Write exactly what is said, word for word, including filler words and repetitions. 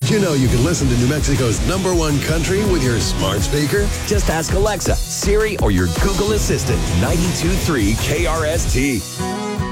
You know you can listen to New Mexico's number one country with your smart speaker. Just ask Alexa, Siri, or your Google Assistant. ninety-two point three K R S T.